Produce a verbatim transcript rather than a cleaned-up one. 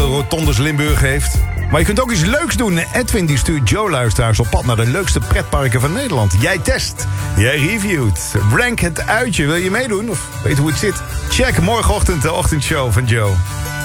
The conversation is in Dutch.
rotondes Limburg heeft. Maar je kunt ook iets leuks doen. Edwin die stuurt Joe-luisteraars op pad naar de leukste pretparken van Nederland. Jij test, jij reviewt. Rank het uitje. Wil je meedoen of weet hoe het zit? Check morgenochtend de ochtendshow van Joe.